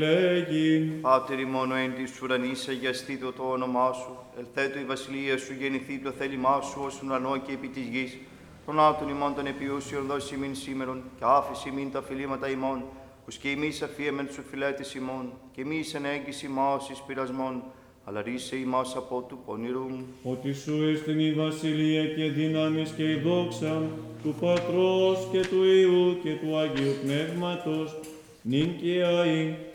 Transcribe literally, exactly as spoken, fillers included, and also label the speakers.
Speaker 1: Λέγει,
Speaker 2: Πάτερ ημών ο εν της ουρανής, αγιαστήτω το όνομά σου, ελθέτω η βασιλεία σου, γεννηθεί το θέλημά σου, ως ουρανό και επί της γης. Τον άτον ημών των επιούσιων δώσει ημίν σήμερον, και άφηση ημίν τα φιλήματα ημών, ως και εμείς αφίεμεν σου φιλέτης ημών, και εμείς εν έγκυση ημάς εις πειρασμών, αλλά ρίσε ημάς από του πονηρού.
Speaker 1: ότι σου εστιν η βασιλεία και δύναμις και η δόξα του Πατρός και του Υιού και του Αγίου Πνεύματος, νυν και αΐ